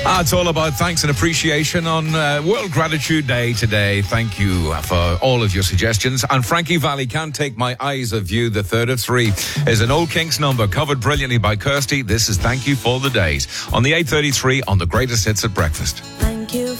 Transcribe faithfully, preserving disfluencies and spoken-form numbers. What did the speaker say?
Ah, it's all about thanks and appreciation on uh, World Gratitude Day today. Thank you for all of your suggestions. And Frankie Valli, Can't Take My Eyes Off You, the third of three, is an Old Kinks number covered brilliantly by Kirsty. This is Thank You for the Days on the eight thirty-three on the Greatest Hits at Breakfast. Thank you.